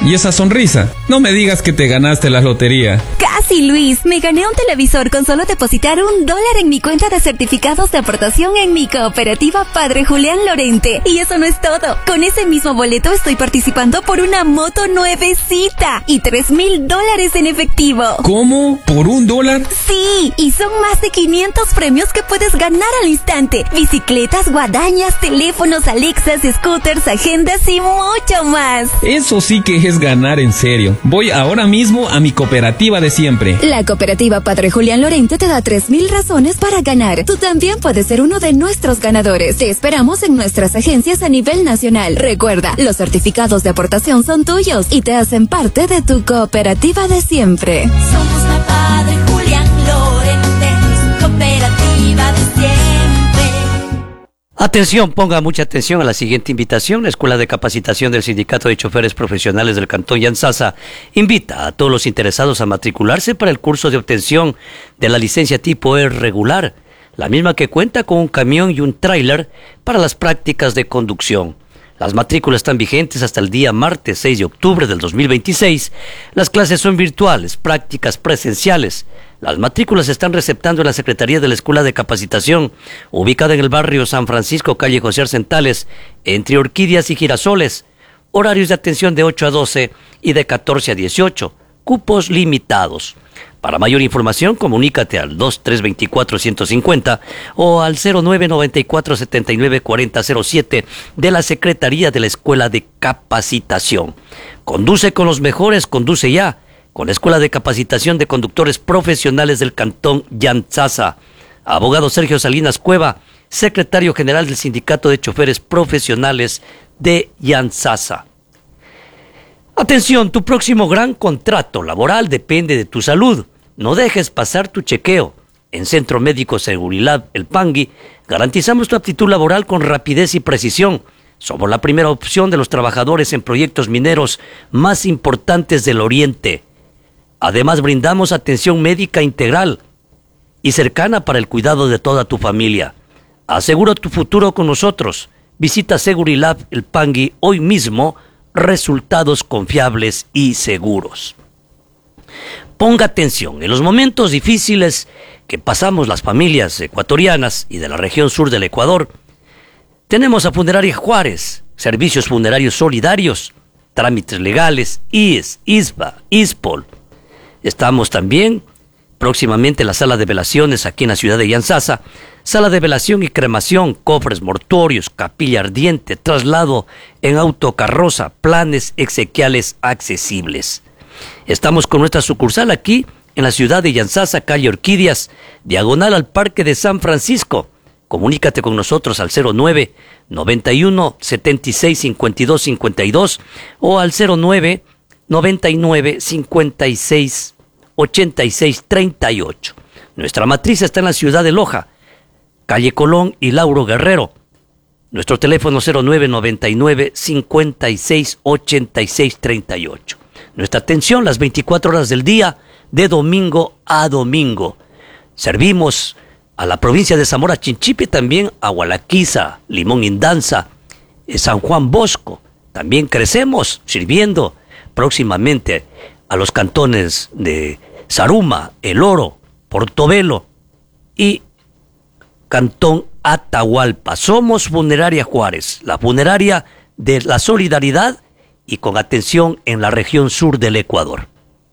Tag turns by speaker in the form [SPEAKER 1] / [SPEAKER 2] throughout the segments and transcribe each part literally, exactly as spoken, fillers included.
[SPEAKER 1] ¿Y esa sonrisa? No me digas que te ganaste la lotería.
[SPEAKER 2] Casi, Luis. Me gané un televisor con solo depositar un dólar en mi cuenta de certificados de aportación en mi cooperativa Padre Julián Lorente. Y eso no es todo. Con ese mismo boleto estoy participando por una moto nuevecita y tres mil dólares en efectivo.
[SPEAKER 1] ¿Cómo? ¿Por un dólar?
[SPEAKER 2] Sí, y son más de quinientos premios que puedes ganar al instante. Bicicletas, guadañas, teléfonos, Alexas, scooters, agendas y mucho más.
[SPEAKER 1] Eso sí que es ganar en serio. Voy ahora mismo a mi cooperativa de siempre.
[SPEAKER 2] La cooperativa Padre Julián Lorente te da tres mil razones para ganar. Tú también puedes ser uno de nuestros ganadores. Te esperamos en nuestras agencias a nivel nacional. Recuerda, los certificados de aportación son tuyos y te hacen parte de tu cooperativa de siempre.
[SPEAKER 3] Somos la Padre Julián Lorente, cooperativa de siempre.
[SPEAKER 4] Atención, ponga mucha atención a la siguiente invitación. La Escuela de Capacitación del Sindicato de Choferes Profesionales del Cantón Yantzaza invita a todos los interesados a matricularse para el curso de obtención de la licencia tipo E regular, la misma que cuenta con un camión y un tráiler para las prácticas de conducción. Las matrículas están vigentes hasta el día martes seis de octubre del dos mil veintiséis. Las clases son virtuales, prácticas presenciales. Las matrículas se están receptando en la Secretaría de la Escuela de Capacitación, ubicada en el barrio San Francisco, calle José Arcentales, entre Orquídeas y Girasoles. Horarios de atención de ocho a doce y de catorce a dieciocho. Cupos limitados. Para mayor información, comunícate al dos tres dos cuatro, uno cinco cero o al cero nueve nueve cuatro siete nueve cuatro cero cero siete de la Secretaría de la Escuela de Capacitación. Conduce con los mejores, conduce ya, con la Escuela de Capacitación de Conductores Profesionales del Cantón Yantzaza. Abogado Sergio Salinas Cueva, secretario general del Sindicato de Choferes Profesionales de Yantzaza. Atención, tu próximo gran contrato laboral depende de tu salud. No dejes pasar tu chequeo. En Centro Médico Segurilab El Pangui garantizamos tu aptitud laboral con rapidez y precisión. Somos la primera opción de los trabajadores en proyectos mineros más importantes del Oriente. Además, brindamos atención médica integral y cercana para el cuidado de toda tu familia. Asegura tu futuro con nosotros. Visita Segurilab El Pangui hoy mismo. Resultados confiables y seguros. Ponga atención, en los momentos difíciles que pasamos las familias ecuatorianas y de la región sur del Ecuador, tenemos a Funeraria Juárez, servicios funerarios solidarios, trámites legales, I E S, I S B A, I S P O L. Estamos también próximamente en la sala de velaciones aquí en la ciudad de Yantzaza, sala de velación y cremación, cofres mortuorios, capilla ardiente, traslado en autocarroza, planes exequiales accesibles. Estamos con nuestra sucursal aquí en la ciudad de Yantzaza, calle Orquídeas, diagonal al Parque de San Francisco. Comunícate con nosotros al cero nueve, noventa y uno, setenta y seis, cincuenta y dos, cincuenta y dos o al cero nueve, noventa y nueve, cincuenta y seis, ochenta y seis, treinta y ocho. Nuestra matriz está en la ciudad de Loja, calle Colón y Lauro Guerrero. Nuestro teléfono cero nueve, noventa y nueve, cincuenta y seis, ochenta y seis, treinta y ocho. Nuestra atención las veinticuatro horas del día, de domingo a domingo. Servimos a la provincia de Zamora Chinchipe, también a Hualaquiza, Limón Indanza, San Juan Bosco. También crecemos sirviendo próximamente a los cantones de Zaruma, El Oro, Portobelo y Cantón Atahualpa. Somos Funeraria Juárez, la funeraria de la solidaridad y con atención en la región sur del Ecuador.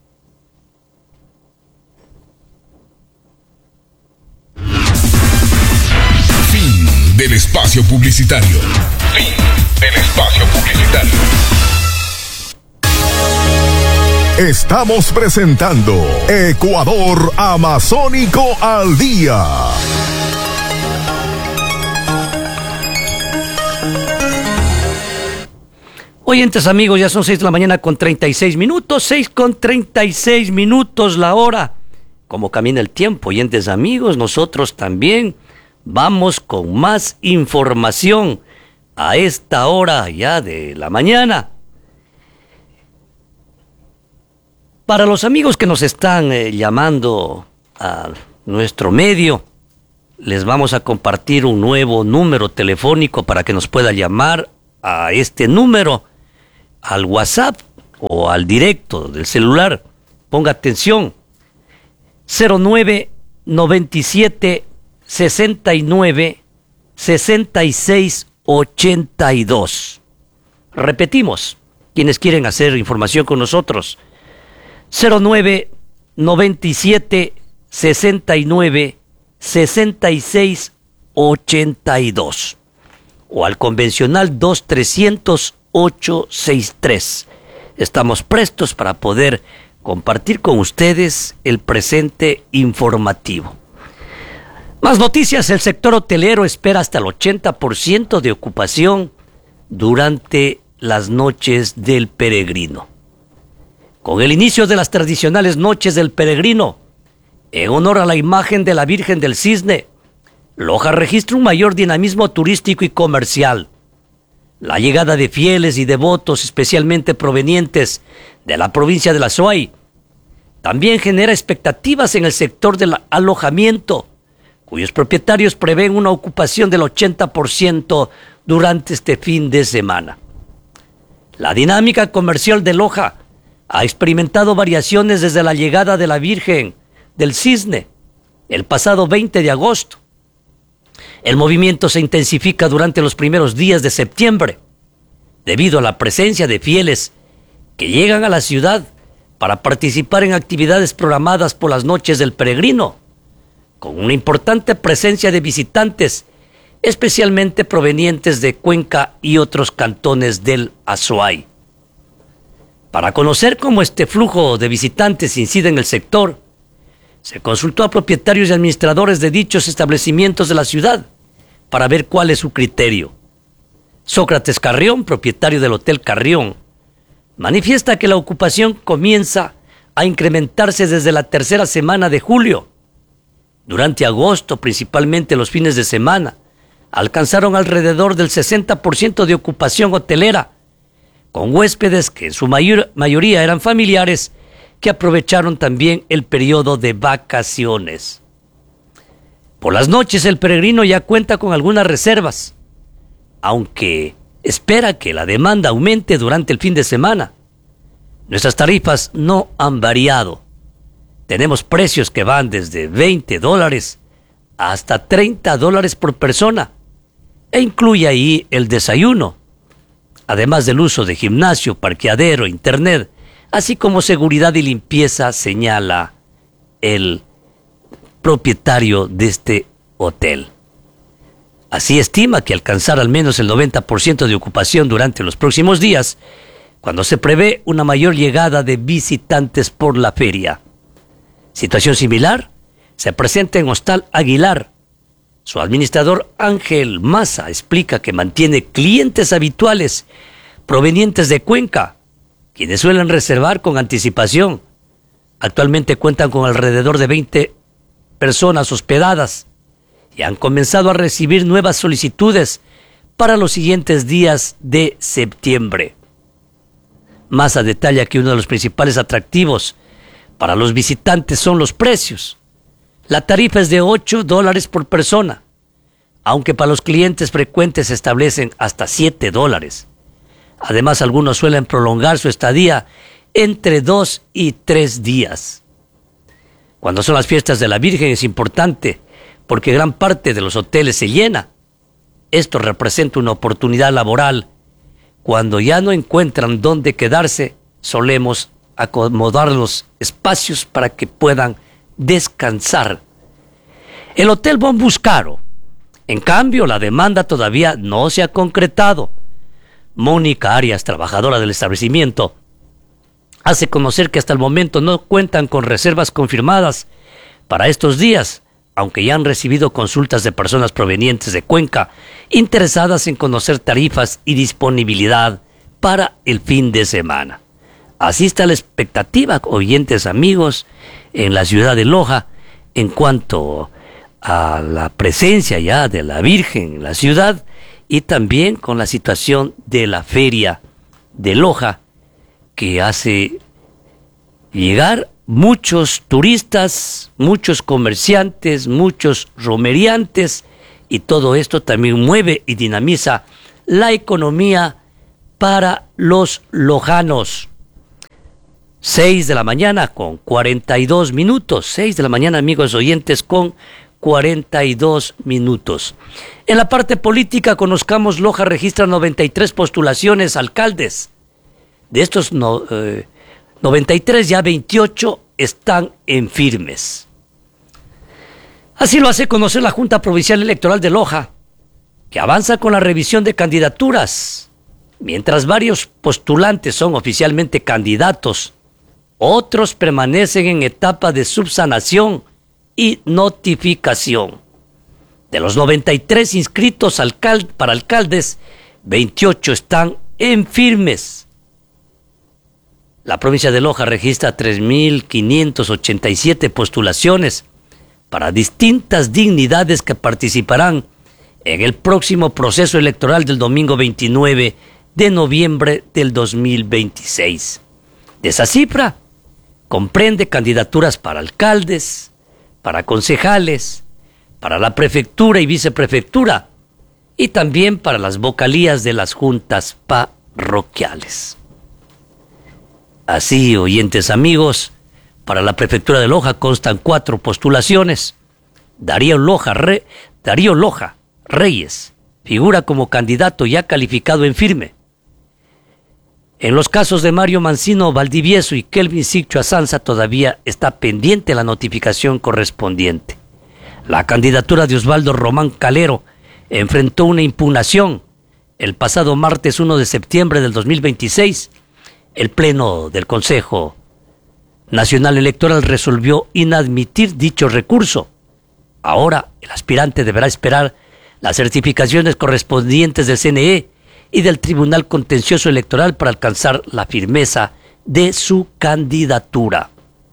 [SPEAKER 5] Fin del espacio publicitario. Fin del espacio publicitario. Estamos presentando Ecuador Amazónico al Día.
[SPEAKER 4] Oyentes amigos, ya son seis de la mañana con treinta y seis minutos, seis con treinta y seis minutos la hora. Como camina el tiempo, oyentes amigos, nosotros también vamos con más información a esta hora ya de la mañana. Para los amigos que nos están eh, llamando a nuestro medio, les vamos a compartir un nuevo número telefónico para que nos pueda llamar a este número, al WhatsApp, o al directo del celular. Ponga atención. cero nueve noventa y siete sesenta y nueve sesenta y seis ochenta y dos. Repetimos, quienes quieren hacer información con nosotros. cero nueve noventa y siete sesenta y nueve sesenta y seis ochenta y dos. O al convencional dos trescientos ocho sesenta y tres. Estamos prestos para poder compartir con ustedes el presente informativo. Más noticias. El sector hotelero espera hasta el ochenta por ciento de ocupación durante las noches del peregrino. Con el inicio de las tradicionales noches del peregrino, en honor a la imagen de la Virgen del Cisne, Loja registra un mayor dinamismo turístico y comercial. La llegada de fieles y devotos, especialmente provenientes de la provincia de la Azuay, también genera expectativas en el sector del alojamiento, cuyos propietarios prevén una ocupación del ochenta por ciento durante este fin de semana. La dinámica comercial de Loja ha experimentado variaciones desde la llegada de la Virgen del Cisne el pasado veinte de agosto. El movimiento se intensifica durante los primeros días de septiembre, debido a la presencia de fieles que llegan a la ciudad para participar en actividades programadas por las noches del peregrino, con una importante presencia de visitantes, especialmente provenientes de Cuenca y otros cantones del Azuay. Para conocer cómo este flujo de visitantes incide en el sector, se consultó a propietarios y administradores de dichos establecimientos de la ciudad para ver cuál es su criterio. Sócrates Carrión, propietario del Hotel Carrión, manifiesta que la ocupación comienza a incrementarse desde la tercera semana de julio. Durante agosto, principalmente los fines de semana, alcanzaron alrededor del sesenta por ciento de ocupación hotelera, con huéspedes que en su mayor, mayoría eran familiares que aprovecharon también el periodo de vacaciones. Por las noches el peregrino ya cuenta con algunas reservas, aunque espera que la demanda aumente durante el fin de semana. Nuestras tarifas no han variado. Tenemos precios que van desde veinte dólares hasta treinta dólares por persona, e incluye ahí el desayuno, además del uso de gimnasio, parqueadero, internet, así como seguridad y limpieza, señala el propietario de este hotel. Así estima que alcanzar al menos el noventa por ciento de ocupación durante los próximos días, cuando se prevé una mayor llegada de visitantes por la feria. Situación similar se presenta en Hostal Aguilar. Su administrador Ángel Maza explica que mantiene clientes habituales provenientes de Cuenca, quienes suelen reservar con anticipación. Actualmente cuentan con alrededor de veinte personas hospedadas y han comenzado a recibir nuevas solicitudes para los siguientes días de septiembre. Maza detalla que uno de los principales atractivos para los visitantes son los precios. La tarifa es de ocho dólares por persona, aunque para los clientes frecuentes se establecen hasta siete dólares. Además, algunos suelen prolongar su estadía entre dos y tres días. Cuando son las fiestas de la Virgen es importante porque gran parte de los hoteles se llena. Esto representa una oportunidad laboral. Cuando ya no encuentran dónde quedarse, solemos acomodar los espacios para que puedan descansar. El Hotel Bombuscaro, en cambio, la demanda todavía no se ha concretado. Mónica Arias, trabajadora del establecimiento, hace conocer que hasta el momento no cuentan con reservas confirmadas para estos días, aunque ya han recibido consultas de personas provenientes de Cuenca interesadas en conocer tarifas y disponibilidad para el fin de semana. Así está la expectativa, oyentes amigos, en la ciudad de Loja, en cuanto a la presencia ya de la Virgen en la ciudad y también con la situación de la feria de Loja, que hace llegar muchos turistas, muchos comerciantes, muchos romeriantes, y todo esto también mueve y dinamiza la economía para los lojanos. seis de la mañana con cuarenta y dos minutos. seis de la mañana, amigos oyentes, con cuarenta y dos minutos. En la parte política, conozcamos, Loja registra noventa y tres postulaciones alcaldes. De estos no, eh, noventa y tres, ya veintiocho están en firmes. Así lo hace conocer la Junta Provincial Electoral de Loja, que avanza con la revisión de candidaturas. Mientras varios postulantes son oficialmente candidatos, otros permanecen en etapa de subsanación y notificación. De los noventa y tres inscritos alcal- para alcaldes, veintiocho están en firmes. La provincia de Loja registra tres mil quinientas ochenta y siete postulaciones para distintas dignidades que participarán en el próximo proceso electoral del domingo veintinueve de noviembre del dos mil veintiséis. De esa cifra, comprende candidaturas para alcaldes, para concejales, para la prefectura y viceprefectura, y también para las vocalías de las juntas parroquiales. Así, oyentes amigos, para la prefectura de Loja constan cuatro postulaciones. Darío Loja, Re, Darío Loja Reyes figura como candidato ya calificado en firme. En los casos de Mario Mancino Valdivieso y Kelvin Siccho Azanza todavía está pendiente la notificación correspondiente. La candidatura de Osvaldo Román Calero enfrentó una impugnación el pasado martes uno de septiembre del dos mil veintiséis. El Pleno del Consejo Nacional Electoral resolvió inadmitir dicho recurso. Ahora el aspirante deberá esperar las certificaciones correspondientes del C N E y del Tribunal Contencioso Electoral para alcanzar la firmeza de su candidatura.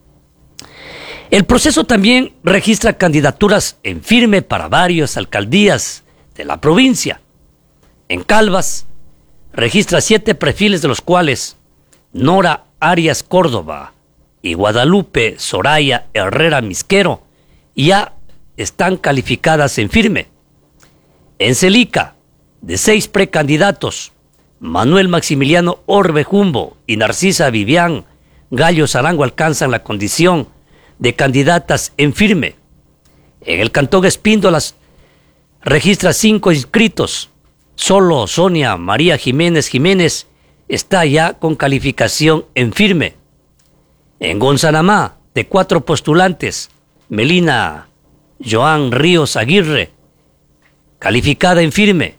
[SPEAKER 4] El proceso también registra candidaturas en firme para varias alcaldías de la provincia. En Calvas registra siete perfiles, de los cuales Nora Arias Córdoba y Guadalupe Soraya Herrera Misquero ya están calificadas en firme. En Celica, de seis precandidatos, Manuel Maximiliano Orbe Jumbo y Narcisa Vivian Gallo Zarango alcanzan la condición de candidatas en firme. En el cantón Espíndolas registra cinco inscritos. Solo Sonia María Jiménez Jiménez está ya con calificación en firme. En Gonzanamá, de cuatro postulantes, Melina Joan Ríos Aguirre, calificada en firme.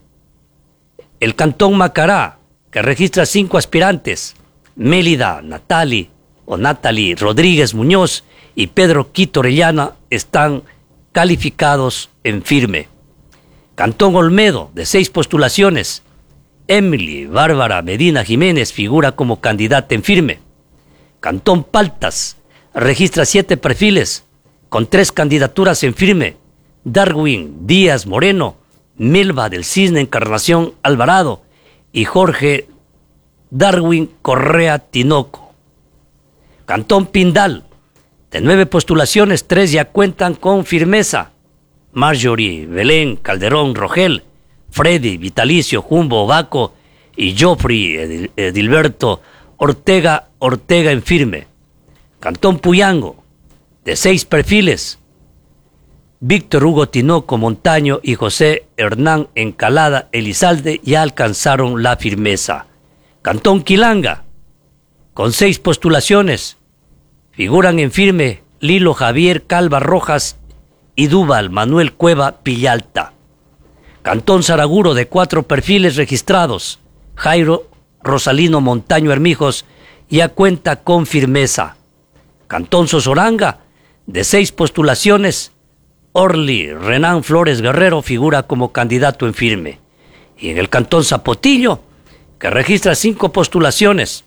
[SPEAKER 4] El cantón Macará, que registra cinco aspirantes, Mélida Natali o Natali Rodríguez Muñoz y Pedro Quito Orellana, están calificados en firme. Cantón Olmedo, de seis postulaciones, Emily Bárbara Medina Jiménez figura como candidata en firme. Cantón Paltas registra siete perfiles con tres candidaturas en firme: Darwin Díaz Moreno, Milva del Cisne Encarnación Alvarado y Jorge Darwin Correa Tinoco. Cantón Pindal, de nueve postulaciones, tres ya cuentan con firmeza: Marjorie Belén Calderón Rogel, Freddy Vitalicio Jumbo Baco y Joffrey Edil- Edilberto Ortega Ortega en firme. Cantón Puyango, de seis perfiles, Víctor Hugo Tinoco Montaño y José Hernán Encalada Elizalde ya alcanzaron la firmeza. Cantón Quilanga, con seis postulaciones, figuran en firme Lilo Javier Calva Rojas y Duval Manuel Cueva Pillalta. Cantón Saraguro, de cuatro perfiles registrados, Jairo Rosalino Montaño Hermijos ya cuenta con firmeza. Cantón Sosoranga, de seis postulaciones, Orly Renán Flores Guerrero figura como candidato en firme. Y en el cantón Zapotillo, que registra cinco postulaciones,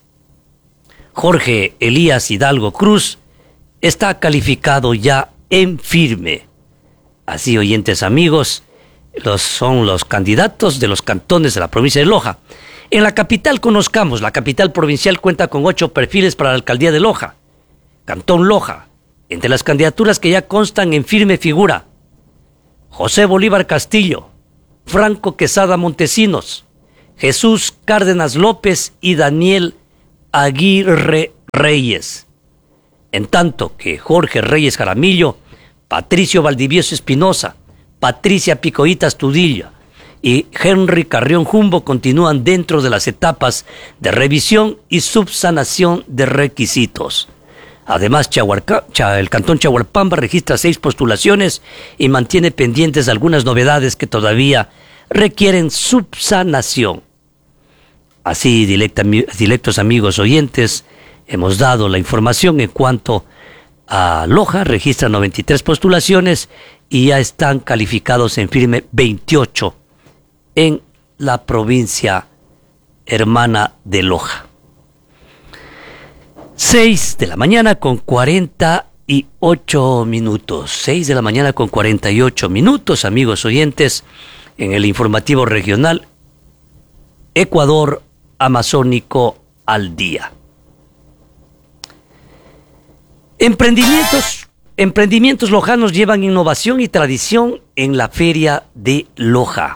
[SPEAKER 4] Jorge Elías Hidalgo Cruz está calificado ya en firme. Así, oyentes amigos, los, son los candidatos de los cantones de la provincia de Loja. En la capital conozcamos, la capital provincial cuenta con ocho perfiles para la alcaldía de Loja. Cantón Loja, entre las candidaturas que ya constan en firme figura: José Bolívar Castillo, Franco Quesada Montesinos, Jesús Cárdenas López y Daniel Aguirre Reyes. En tanto que Jorge Reyes Jaramillo, Patricio Valdivieso Espinosa, Patricia Picoita Astudillo y Henry Carrión Jumbo continúan dentro de las etapas de revisión y subsanación de requisitos. Además, Chahuarca, el Cantón Chahualpamba registra seis postulaciones y mantiene pendientes algunas novedades que todavía requieren subsanación. Así, directa, directos amigos oyentes, hemos dado la información en cuanto a Loja, registra noventa y tres postulaciones y ya están calificados en firme veintiocho en la provincia hermana de Loja. seis de la mañana con cuarenta y ocho minutos. seis de la mañana con cuarenta y ocho minutos, amigos oyentes, en el informativo regional Ecuador Amazónico al día. Emprendimientos, emprendimientos lojanos llevan innovación y tradición en la Feria de Loja.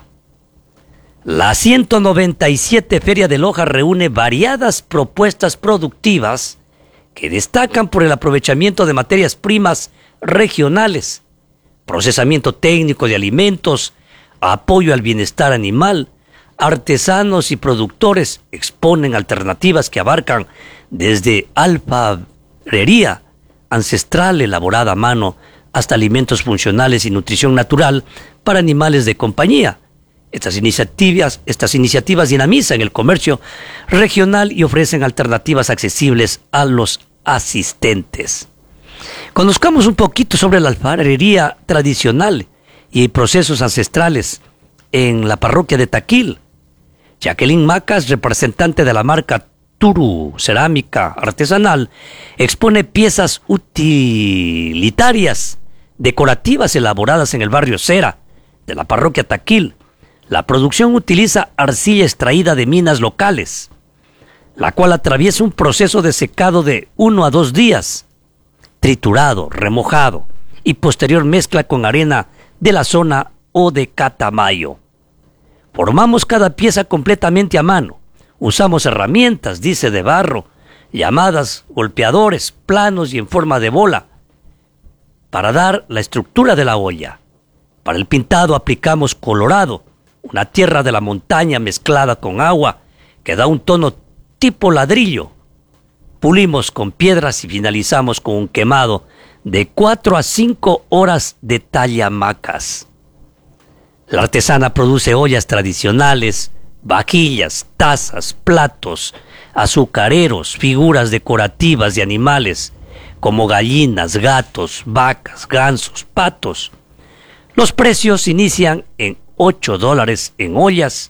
[SPEAKER 4] La ciento noventa y siete Feria de Loja reúne variadas propuestas productivas que destacan por el aprovechamiento de materias primas regionales, procesamiento técnico de alimentos, apoyo al bienestar animal. Artesanos y productores exponen alternativas que abarcan desde alfarería ancestral elaborada a mano hasta alimentos funcionales y nutrición natural para animales de compañía. Estas iniciativas, estas iniciativas dinamizan el comercio regional y ofrecen alternativas accesibles a los asistentes. Conozcamos un poquito sobre la alfarería tradicional y procesos ancestrales en la parroquia de Taquil. Jacqueline Macas, representante de la marca Turu Cerámica Artesanal, expone piezas utilitarias, decorativas elaboradas en el barrio Cera de la parroquia Taquil. La producción utiliza arcilla extraída de minas locales, la cual atraviesa un proceso de secado de uno a dos días, triturado, remojado y posterior mezcla con arena de la zona o de Catamayo. Formamos cada pieza completamente a mano. Usamos herramientas, dice, de barro, llamadas golpeadores, planos y en forma de bola, para dar la estructura de la olla. Para el pintado aplicamos colorado, una tierra de la montaña mezclada con agua, que da un tono tipo ladrillo. Pulimos con piedras y finalizamos con un quemado de cuatro a cinco horas de tallamacas. La artesana produce ollas tradicionales, vajillas, tazas, platos, azucareros, figuras decorativas de animales como gallinas, gatos, vacas, gansos, patos. Los precios inician en ocho dólares en ollas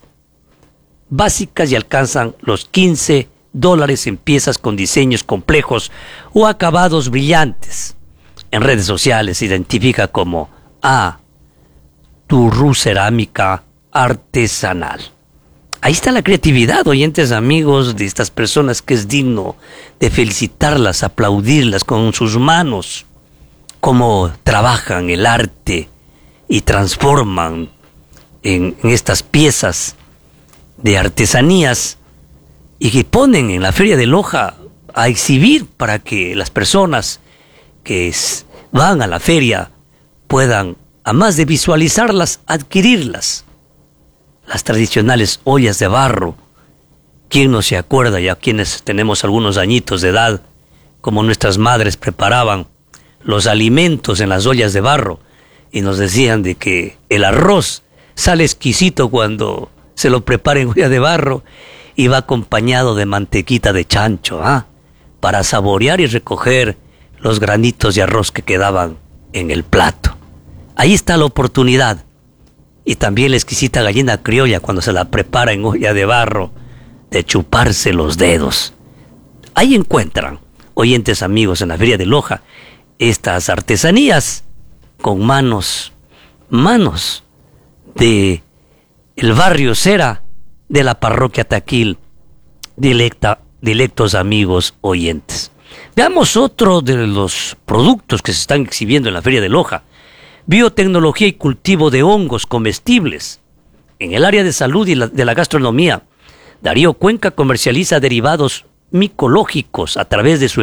[SPEAKER 4] básicas y alcanzan los quince dólares en piezas con diseños complejos o acabados brillantes. En redes sociales se identifica como A. Turu Cerámica Artesanal. Ahí está la creatividad, oyentes amigos, de estas personas que es digno de felicitarlas, aplaudirlas con sus manos, cómo trabajan el arte y transforman en, en estas piezas de artesanías y que ponen en la Feria de Loja a exhibir para que las personas que es, van a la feria puedan, a más de visualizarlas, adquirirlas. Las tradicionales ollas de barro. ¿Quién no se acuerda, ya quienes tenemos algunos añitos de edad, como nuestras madres preparaban los alimentos en las ollas de barro y nos decían de que el arroz sale exquisito cuando se lo prepara en olla de barro y va acompañado de mantequita de chancho, ¿ah? Para saborear y recoger los granitos de arroz que quedaban en el plato. Ahí está la oportunidad. Y también la exquisita gallina criolla cuando se la prepara en olla de barro, de chuparse los dedos. Ahí encuentran, oyentes amigos, en la Feria de Loja, estas artesanías con manos, manos de el barrio Cera de la parroquia Taquil, directa, directos amigos oyentes. Veamos otro de los productos que se están exhibiendo en la Feria de Loja. Biotecnología y cultivo de hongos comestibles. En el área de salud y la, de la gastronomía, Darío Cuenca comercializa derivados micológicos a través de su